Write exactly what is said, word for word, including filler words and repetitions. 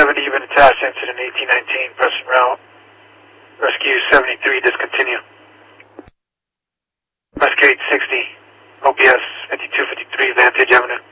seventy, you've been attached to incident eighteen nineteen, present route. Rescue seventy-three, discontinue. Rescue eight sixty, O P S fifty-two fifty-three, Vantage Avenue.